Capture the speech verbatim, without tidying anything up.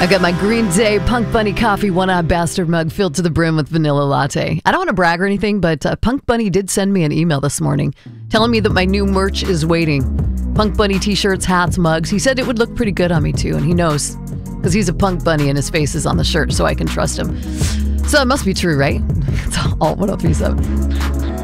I got my Green Day Punk Bunny Coffee One-Eyed Bastard mug filled to the brim with vanilla latte. I don't want to brag or anything, but uh, Punk Bunny did send me an email this morning telling me that my new merch is waiting. Punk Bunny t-shirts, hats, mugs. He said it would look pretty good on me too, and he knows because he's a punk bunny and his face is on the shirt, so I can trust him. So it must be true, right? It's all one oh three seven.